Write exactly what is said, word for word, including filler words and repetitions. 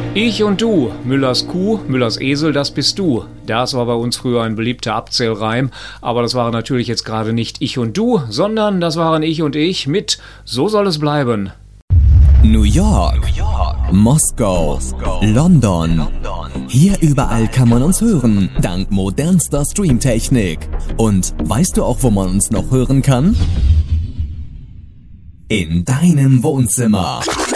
Ich und du, Müllers Kuh, Müllers Esel, das bist du. Das war bei uns früher ein beliebter Abzählreim, aber das waren natürlich jetzt gerade nicht ich und du, sondern das waren ich und ich mit So soll es bleiben. New York, New York. Moskau, Moskau. London. London. Hier überall kann man uns hören, dank modernster Streamtechnik. Und weißt du auch, wo man uns noch hören kann? In deinem Wohnzimmer.